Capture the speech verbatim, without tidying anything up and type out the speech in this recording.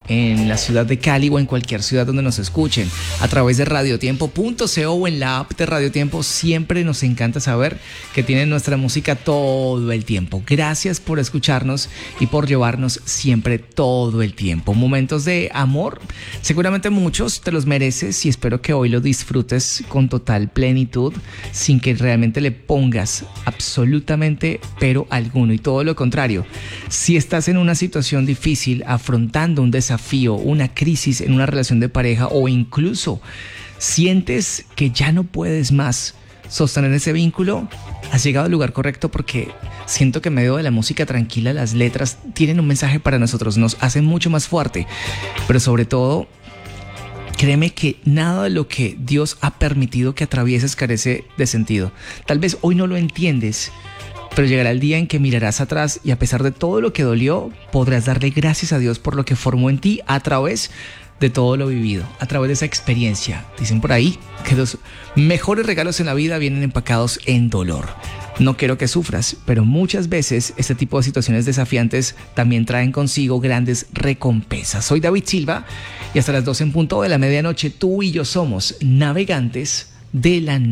en la ciudad de Cali o en cualquier ciudad donde nos escuchen, a través de radiotiempo punto co o en la app de Radio Tiempo. Siempre nos encanta saber que tienen nuestra música todo el tiempo. Gracias por escucharnos y por llevarnos siempre todo el tiempo. Momentos de amor, seguramente muchos te los mereces y espero que hoy lo disfrutes con total plenitud, sin que realmente le pongas absolutamente pero alguno, y todo lo contrario. Si estás en una situación difícil, afrontando un desafío, una crisis en una relación de pareja, o incluso sientes que ya no puedes más sostener ese vínculo, has llegado al lugar correcto, porque siento que en medio de la música tranquila las letras tienen un mensaje para nosotros, nos hacen mucho más fuerte, pero sobre todo créeme que nada de lo que Dios ha permitido que atravieses carece de sentido. Tal vez hoy no lo entiendes, pero llegará el día en que mirarás atrás y a pesar de todo lo que dolió, podrás darle gracias a Dios por lo que formó en ti a través de todo lo vivido, a través de esa experiencia. Dicen por ahí que los mejores regalos en la vida vienen empacados en dolor. No quiero que sufras, pero muchas veces este tipo de situaciones desafiantes también traen consigo grandes recompensas. Soy David Silva y hasta las doce en punto de la medianoche tú y yo somos navegantes de la